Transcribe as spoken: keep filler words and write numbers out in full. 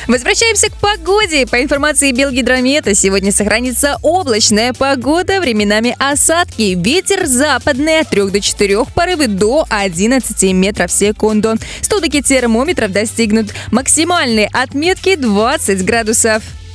Возвращаемся к погоде. По информации Белгидромета, сегодня сохранится облачная погода, временами осадки. Ветер западный от трёх до четырёх, порывы до одиннадцати метров в секунду. Столбики термометров достигнут максимальной отметки двадцать градусов.